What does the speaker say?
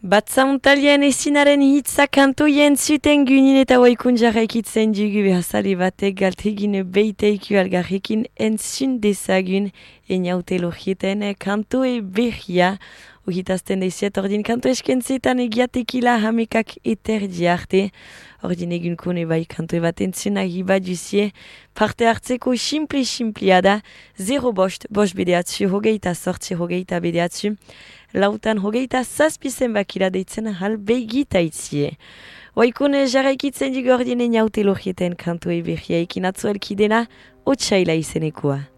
Batzauntalian ezinaren hitza kantoien zuten gynin eta waikun jarraikitzen dugu behazale batek galtegin beiteiku algarrekin entzun dezagun eniaute logieten kantoe berria. Ogitazten deiziet ordin kanto eskentzetan egiatekila hamekak eterdi arte. Ordin egunkone bai kantoe bat entzun bat duzie. Parte hartzeko simple da 0 bost bedeatzu hogeita sortzi hogeita bedeatzu. Lautan hogeita zazpizen bakira deitzen hal begita itzie. Oikune jarraikitzen dugu ordine naute logieten kantoe berria ekin atzuelki dena, otsaila izenekoa.